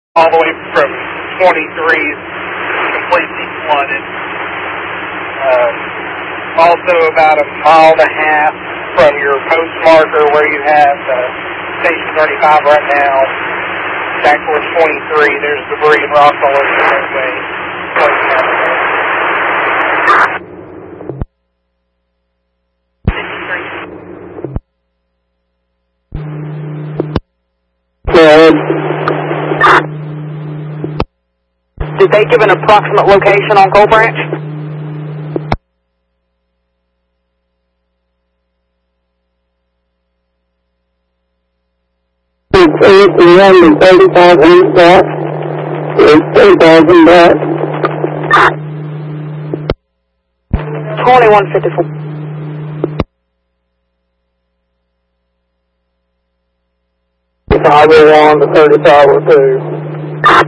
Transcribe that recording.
all the way from 23 completely flooded. Also about a mile and a half from your post marker where you have Station 35 right now, back towards 23, there's debris and rocks all over the roadway. Did they give an approximate location on Coal Branch? It's 35 back. It's 3,000 back. 2154. It's Highway 1 to 3502.